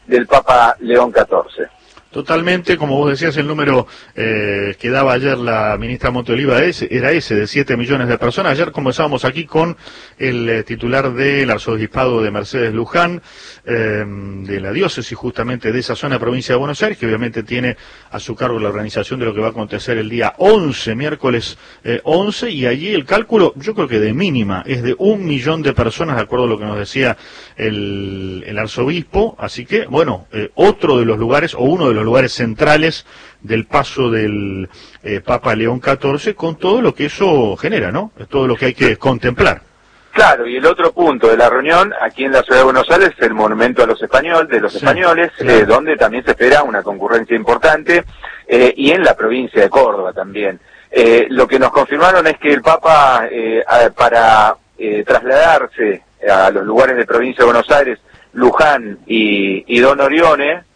del Papa León XIV. Totalmente, como vos decías, el número que daba ayer la ministra Monteoliva era ese, de 7 millones de personas. Ayer conversábamos aquí con el titular del arzobispado de Mercedes Luján, de la diócesis justamente de esa zona, provincia de Buenos Aires, que obviamente tiene a su cargo la organización de lo que va a acontecer el día 11, miércoles 11, y allí el cálculo, yo creo que de mínima, es de 1 millón de personas, de acuerdo a lo que nos decía el arzobispo. Así que, bueno, otro de los lugares, o uno de los lugares centrales del paso del Papa León XIV, con todo lo que eso genera, ¿no? Todo lo que hay que contemplar. Claro, y el otro punto de la reunión, aquí en la ciudad de Buenos Aires, el monumento a los españoles, claro. donde también se espera una concurrencia importante, y en la provincia de Córdoba también. Lo que nos confirmaron es que el Papa, para trasladarse a los lugares de provincia de Buenos Aires, Luján y Don Orione,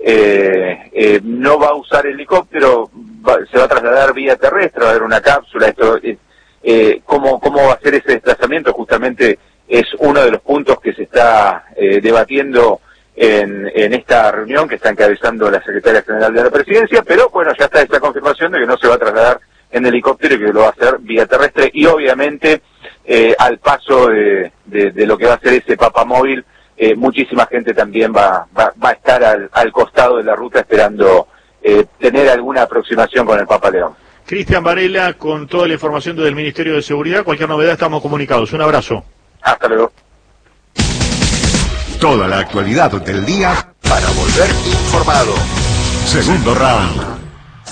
no va a usar helicóptero, se va a trasladar vía terrestre, va a haber una cápsula. ¿Cómo va a ser ese desplazamiento? Justamente es uno de los puntos que se está debatiendo en esta reunión que está encabezando la Secretaria General de la Presidencia, pero bueno, ya está esta confirmación de que no se va a trasladar en helicóptero y que lo va a hacer vía terrestre, y obviamente al paso de lo que va a ser ese Papa móvil, muchísima gente también va a estar al costado de la ruta esperando tener alguna aproximación con el Papa León. Cristian Varela, con toda la información del Ministerio de Seguridad. Cualquier novedad estamos comunicados. Un abrazo. Hasta luego. Toda la actualidad del día para volver informado. Segundo round.